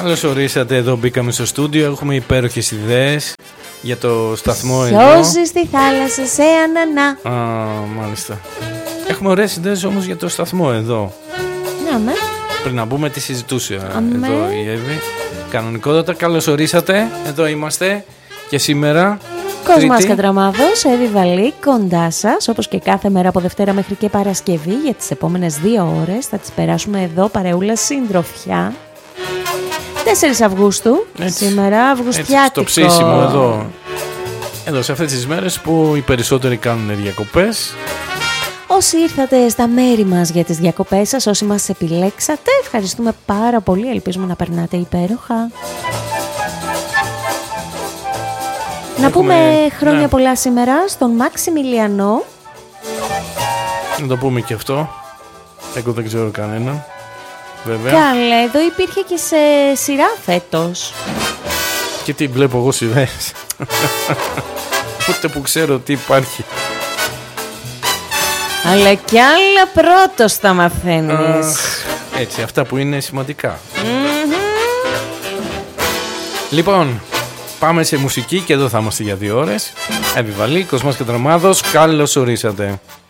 Καλώς ορίσατε, εδώ μπήκαμε στο στούντιο. Έχουμε υπέροχες ιδέες για το σταθμό εδώ. Σιώζεις στη θάλασσα σε ανανά. Μάλιστα. Έχουμε ωραίες ιδέες όμως για το σταθμό εδώ. Ναι, με. Πριν να μπούμε, τι συζητούσε εδώ η Εύη. Κανονικότατα, καλώς ορίσατε. Εδώ είμαστε και σήμερα. Κοσμάς Κατραμάδος, Εύη Βαλή, κοντά σας, όπως και κάθε μέρα από Δευτέρα μέχρι και Παρασκευή. Για τις επόμενες 2 ώρες θα τις περάσουμε εδώ παρεούλα συντροφιά. 4 Αυγούστου, έτσι, σήμερα, αυγουστιάτικο. Στο ψήσιμο εδώ σε αυτές τις μέρες που οι περισσότεροι κάνουν διακοπές. Όσοι ήρθατε στα μέρη μας για τις διακοπές σας, όσοι μας επιλέξατε, ευχαριστούμε πάρα πολύ, ελπίζουμε να περνάτε υπέροχα. Να πούμε χρόνια πολλά σήμερα στον Μαξιμιλιανό. Να το πούμε και αυτό. Εγώ δεν ξέρω κανέναν. Βέβαια. Καλέ, εδώ υπήρχε και σε σειρά φέτος. Και τι βλέπω εγώ σειρές. Ούτε που ξέρω τι υπάρχει. Αλλά κι άλλα πρώτος θα μαθαίνεις. Έτσι, αυτά που είναι σημαντικά. Λοιπόν, πάμε σε μουσική και εδώ θα είμαστε για 2 ώρες. Εύη Βαλή, Κοσμάς Κατραμάδος, καλώς ορίσατε.